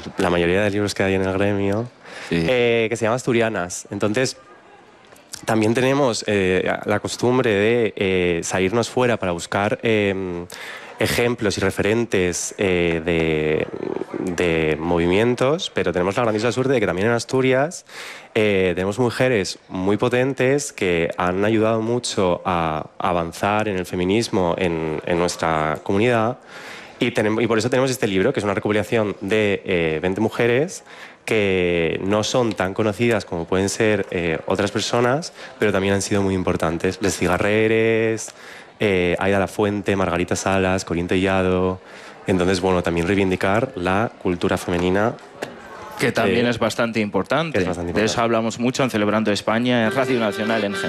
como la mayoría de libros que hay en el gremio, Sí. que se llama Asturianas. Entonces, también tenemos la costumbre de salirnos fuera para buscar ejemplos y referentes de movimientos, pero tenemos la grandiosa suerte de que también en Asturias tenemos mujeres muy potentes que han ayudado mucho a avanzar en el feminismo en nuestra comunidad. Y por eso tenemos este libro, que es una recopilación de 20 mujeres que no son tan conocidas como pueden ser otras personas, pero también han sido muy importantes. Les Cigarreres, Aida Lafuente, Margarita Salas, Corín Tellado. Entonces, bueno, también reivindicar la cultura femenina. Que también es bastante importante. Es bastante De eso importante. hablamos mucho en Celebrando España, en Radio Nacional en general.